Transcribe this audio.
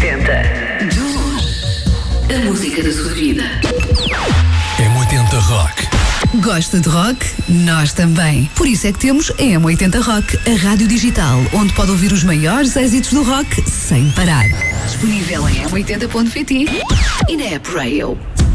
M80. A música da sua vida. M80 Rock. Gosta de rock? Nós também. Por isso é que temos a M80 Rock, a rádio digital, onde pode ouvir os maiores êxitos do rock sem parar. Disponível em M80.pt e na App Rail.